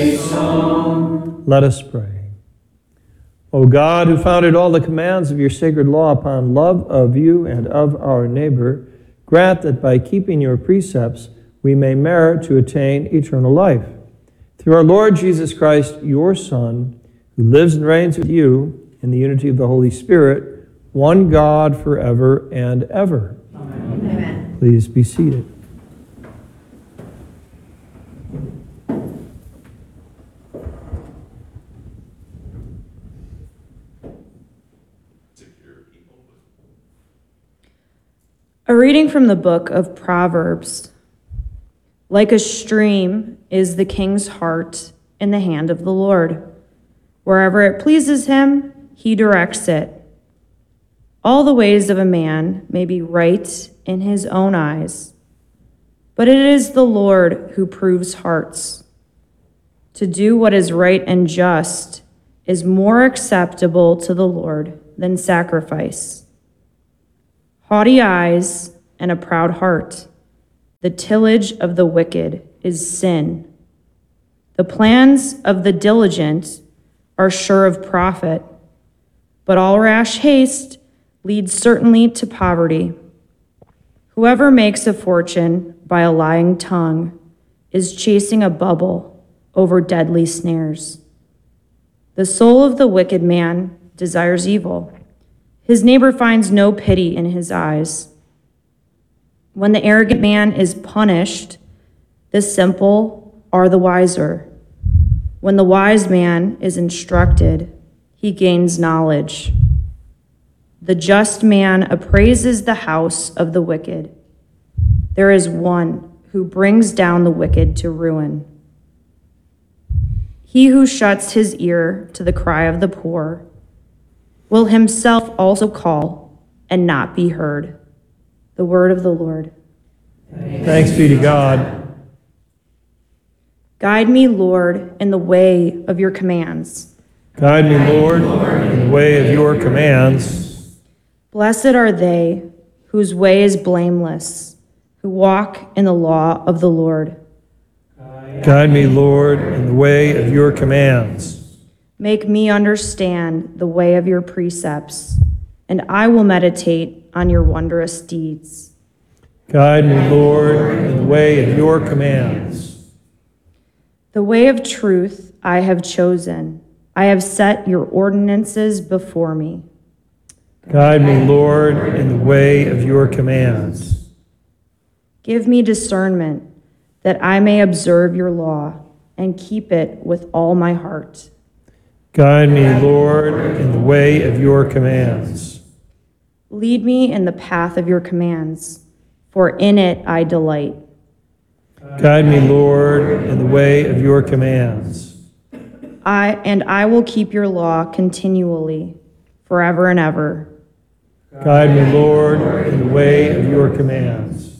Let us pray. O God, who founded all the commands of your sacred law upon love of you and of our neighbor, grant that by keeping your precepts we may merit to attain eternal life. Through our Lord Jesus Christ, your Son, who lives and reigns with you in the unity of the Holy Spirit, one God forever and ever. Amen. Please be seated. A reading from the book of Proverbs. Like a stream is the king's heart in the hand of the Lord. Wherever it pleases him, he directs it. All the ways of a man may be right in his own eyes, but it is the Lord who proves hearts. To do what is right and just is more acceptable to the Lord than sacrifice. Haughty eyes and a proud heart, the tillage of the wicked is sin. The plans of the diligent are sure of profit, but all rash haste leads certainly to poverty. Whoever makes a fortune by a lying tongue is chasing a bubble over deadly snares. The soul of the wicked man desires evil. His neighbor finds no pity in his eyes. When the arrogant man is punished, the simple are the wiser. When the wise man is instructed, he gains knowledge. The just man appraises the house of the wicked. There is one who brings down the wicked to ruin. He who shuts his ear to the cry of the poor will himself also call and not be heard. The word of the Lord. Thanks be to God. Guide me, Lord, in the way of your commands. Guide me, Lord, in the way of your commands. Blessed are they whose way is blameless, who walk in the law of the Lord. Guide me, Lord, in the way of your commands. Make me understand the way of your precepts, and I will meditate on your wondrous deeds. Guide me, Lord, in the way of your commands. The way of truth I have chosen. I have set your ordinances before me. Guide me, Lord, in the way of your commands. Give me discernment that I may observe your law and keep it with all my heart. Guide me, Lord, in the way of your commands. Lead me in the path of your commands, for in it I delight. Guide me, Lord, in the way of your commands. I will keep your law continually, forever and ever. Guide me, Lord, in the way of your commands.